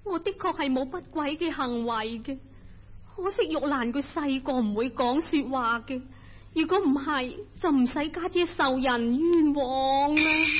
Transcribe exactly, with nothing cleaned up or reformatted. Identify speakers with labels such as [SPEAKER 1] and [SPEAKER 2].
[SPEAKER 1] 我的確係冇不軌嘅行為嘅，可惜玉蘭佢細個唔會講說話嘅，如果唔係就唔使家姐受人冤枉啦。